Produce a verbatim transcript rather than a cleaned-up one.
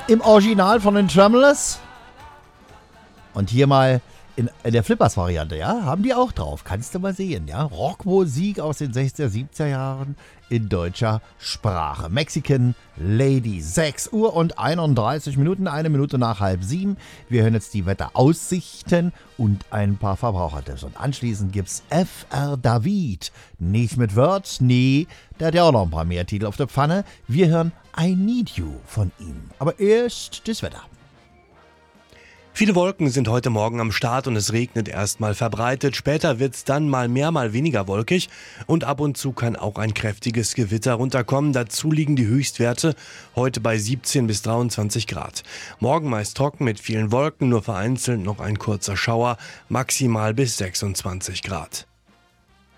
im Original von den Tremolous. Und hier mal in, in der Flippers-Variante, ja, haben die auch drauf. Kannst du mal sehen, ja. Rockmusik aus den sechziger, siebziger Jahren in deutscher Sprache. Mexican Lady, sechs Uhr und einunddreißig Minuten, eine Minute nach halb sieben. Wir hören jetzt die Wetteraussichten und ein paar Verbrauchertipps. Und anschließend gibt's F R David. Nicht mit Word, nee, der hat ja auch noch ein paar mehr Titel auf der Pfanne. Wir hören I Need You von ihm. Aber erst das Wetter. Viele Wolken sind heute Morgen am Start und es regnet erstmal verbreitet. Später wird's dann mal mehr, mal weniger wolkig und ab und zu kann auch ein kräftiges Gewitter runterkommen. Dazu liegen die Höchstwerte heute bei siebzehn bis dreiundzwanzig Grad. Morgen meist trocken mit vielen Wolken, nur vereinzelt noch ein kurzer Schauer, maximal bis sechsundzwanzig Grad.